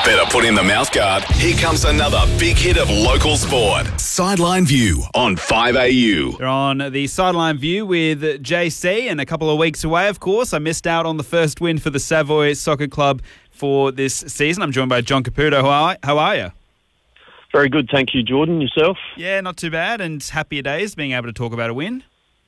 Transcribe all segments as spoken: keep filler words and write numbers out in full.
Better put in the mouthguard. Here comes another big hit of local sport. Sideline View on five A U. They're on the Sideline View with J C, and a couple of weeks away, of course. I missed out on the first win for the Savoy Soccer Club for this season. I'm joined by John Caputo. How are, how are you? Very good, thank you, Jordan. Yourself? Yeah, not too bad, and happier days being able to talk about a win.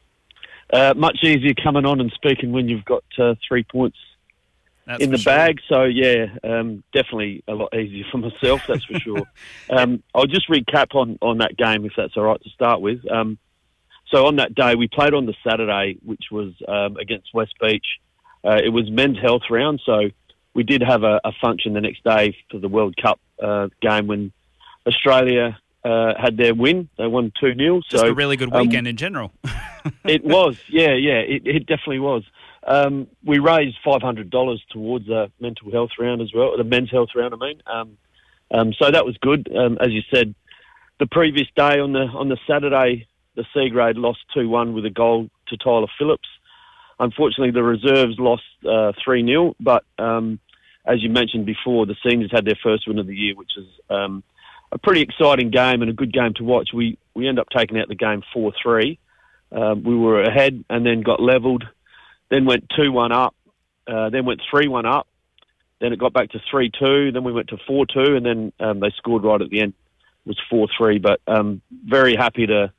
Uh, much easier coming on and speaking when you've got uh, three points That's in the sure. bag. So, yeah, um, definitely a lot easier for myself, that's for sure. Um, I'll just recap on, on that game, if that's all right to start with. Um, so on that day, we played on the Saturday, which was um, against West Beach. Uh, it was men's health round, so we did have a, a function the next day for the World Cup uh, game when Australia uh, had their win. They won two nil. Just so, a really good um, weekend in general. It was, yeah, yeah, it, it definitely was. Um, we raised five hundred dollars towards a mental health round as well, the men's health round, I mean. Um, um, so that was good. Um, as you said, the previous day on the on the Saturday, the C grade lost two one with a goal to Tyler Phillips. Unfortunately, the reserves lost uh, three nil, but um, as you mentioned before, the seniors had their first win of the year, which is um, a pretty exciting game and a good game to watch. We, we ended up taking out the game four three. Um, we were ahead and then got levelled, then went two one up, uh, then went three one up, then it got back to three two, then we went to four two, and then um, they scored right at the end. It was four three, but um, very happy to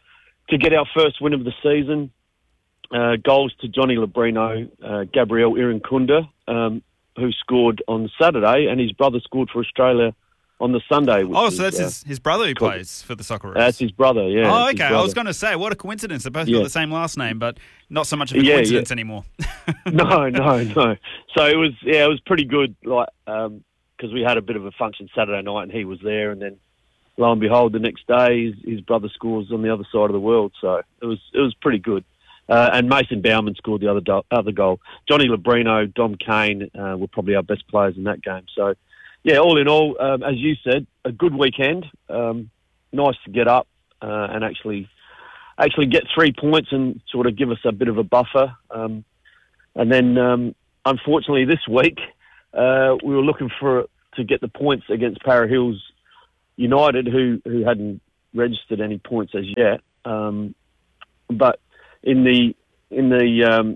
to get our first win of the season. Uh, goals to Johnny Labrino, uh, Gabriel Irankunda, um, who scored on Saturday, and his brother scored for Australia on the Sunday. Oh, so is, that's uh, his, his brother who plays for the Socceroos. That's his brother, yeah. Oh, his okay. I brother. was going to say, what a coincidence. They both Yeah. got the same last name, but not so much of a Yeah, coincidence yeah. anymore. no, no, no. So it was, yeah, it was pretty good, like, um 'cause we had a bit of a function Saturday night, and he was there, and then lo and behold, the next day, his, his brother scores on the other side of the world. So it was, it was pretty good. Uh, and Mason Bauman scored the other do- other goal. Johnny Labrino, Dom Kane uh, were probably our best players in that game. So, yeah, all in all, um, as you said, a good weekend. Um, nice to get up uh, and actually actually get three points and sort of give us a bit of a buffer. Um, and then, um, unfortunately, this week uh, we were looking for to get the points against Para Hills United, who who hadn't registered any points as yet. Um, but in the in the um,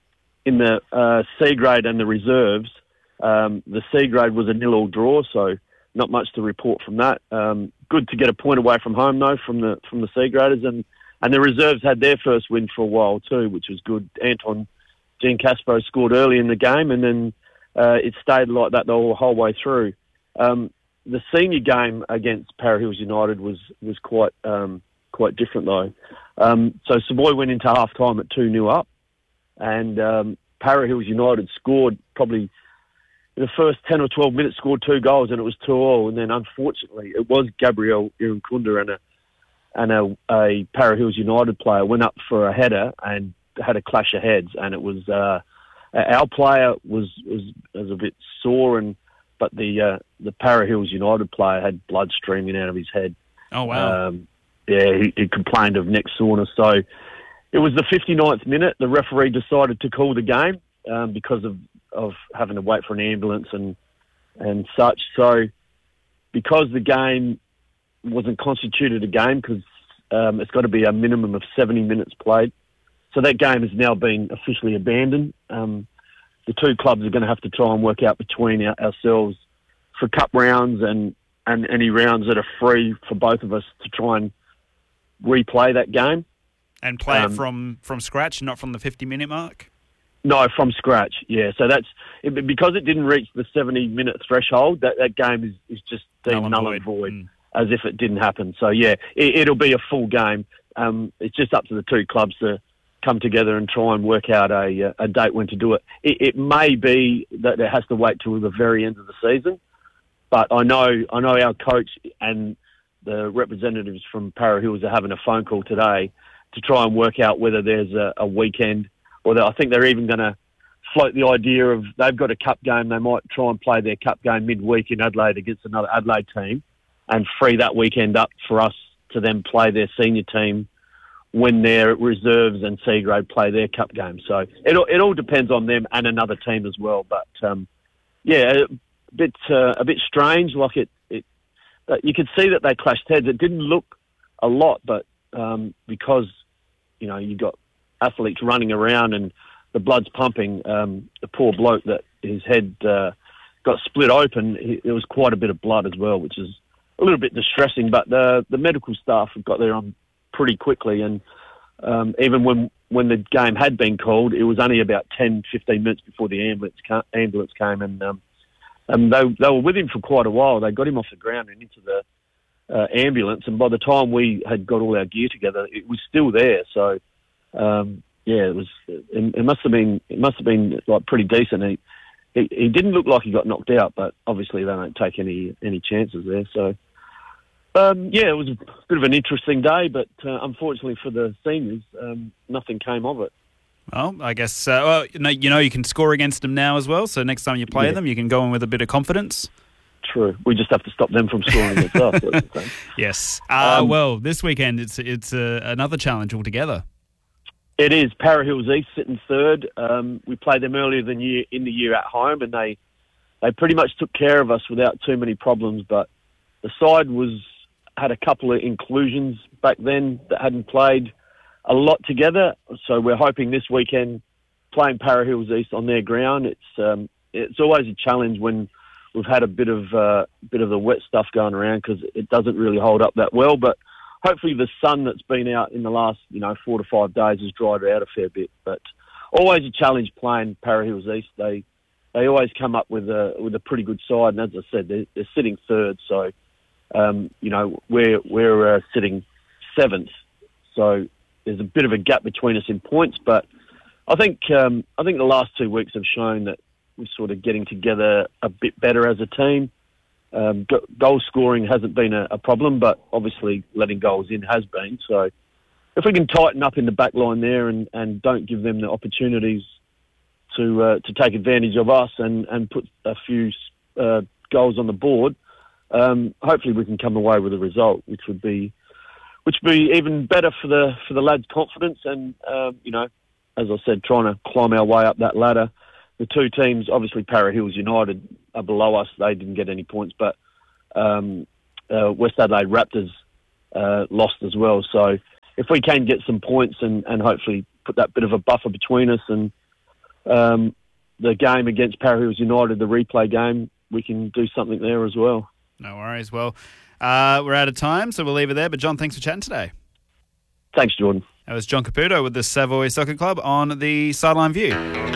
in the uh, C grade and the reserves. Um, the C grade was a nil-all draw, so not much to report from that. Um, good to get a point away from home, though, from the from the C graders, and, and the reserves had their first win for a while too, which was good. Anton Jean Caspo scored early in the game, and then uh, it stayed like that the whole, whole way through. Um, the senior game against Para Hills United was was quite um, quite different though. Um, so Savoy went into half time at two nil up, and um, Para Hills United scored probably. In the first ten or twelve minutes, scored two goals, and it was two all. And then, unfortunately, it was Gabriel Irankunda and a and a, a Para Hills United player went up for a header and had a clash of heads. And it was uh, our player was, was was a bit sore, and but the uh, the Para Hills United player had blood streaming out of his head. Oh wow! Um, yeah, he, he complained of neck soreness. So it was the fifty-ninth minute. The referee decided to call the game um, because of. of having to wait for an ambulance and and such. So because the game wasn't constituted a game, because um, it's got to be a minimum of seventy minutes played, so that game has now been officially abandoned. Um, the two clubs are going to have to try and work out between our, ourselves for cup rounds and, and any rounds that are free for both of us to try and replay that game. And play um, it from, from scratch, not from the fifty-minute mark? No, from scratch, yeah. So that's it, because it didn't reach the seventy-minute threshold. That that game is, is just deemed null and void, Mm. as if it didn't happen. So yeah, it, it'll be a full game. Um, it's just up to the two clubs to come together and try and work out a a date when to do it. It, it may be that it has to wait till the very end of the season, but I know I know our coach and the representatives from Para Hills are having a phone call today to try and work out whether there's a, a weekend. Or I think they're even going to float the idea of they've got a cup game. They might try and play their cup game midweek in Adelaide against another Adelaide team and free that weekend up for us to then play their senior team when their reserves and C grade play their cup game. So it, it all depends on them and another team as well. But, um, yeah, bit uh, a bit strange. Like it, it uh, you could see that they clashed heads. It didn't look a lot, but um, because you know you got athletes running around and the blood's pumping, um, the poor bloke that his head uh, got split open, he, there was quite a bit of blood as well, which is a little bit distressing. But the the medical staff got there on pretty quickly, and um, even when when the game had been called, it was only about ten, fifteen minutes before the ambulance ca- ambulance came, and um, and they they were with him for quite a while. They got him off the ground and into the uh, ambulance, and by the time we had got all our gear together, it was still there. So um, yeah, it was. It, it must have been. It must have been like pretty decent. He, he he didn't look like he got knocked out, but obviously they don't take any any chances there. So. Um, yeah, it was a bit of an interesting day, but uh, unfortunately for the seniors, um, nothing came of it. Well, I guess uh, well, you know, you know you can score against them now as well, so next time you play yeah. them, you can go in with a bit of confidence. True. We just have to stop them from scoring against us. Yes. Uh, um, well, this weekend it's it's uh, another challenge altogether. It is. Para Hills East sitting third. Um, we played them earlier than year, in the year at home, and they they pretty much took care of us without too many problems, but the side was... had a couple of inclusions back then that hadn't played a lot together. So we're hoping this weekend, playing Para Hills East on their ground, it's um, it's always a challenge when we've had a bit of uh, bit of the wet stuff going around because it doesn't really hold up that well. But hopefully the sun that's been out in the last you know four to five days has dried out a fair bit. But always a challenge playing Para Hills East. They they always come up with a with a pretty good side, and as I said, they're, they're sitting third. So. Um, you know, we're we're uh, sitting seventh, so there's a bit of a gap between us in points. But I think um, I think the last two weeks have shown that we're sort of getting together a bit better as a team. Um, go- goal scoring hasn't been a, a problem, but obviously letting goals in has been. So if we can tighten up in the back line there and, and don't give them the opportunities to uh, to take advantage of us and, and put a few uh, goals on the board. Um, hopefully we can come away with a result, which would be, which would be even better for the for the lads' confidence. And um, you know, as I said, trying to climb our way up that ladder. The two teams, obviously, Para Hills United are below us. They didn't get any points, but um, uh, West Adelaide Raptors uh, lost as well. So if we can get some points and, and hopefully put that bit of a buffer between us and um, the game against Para Hills United, the replay game, we can do something there as well. No worries. Well, uh, we're out of time, so we'll leave it there. But, John, thanks for chatting today. Thanks, Jordan. That was John Caputo with the Savoy Soccer Club on the Sideline View.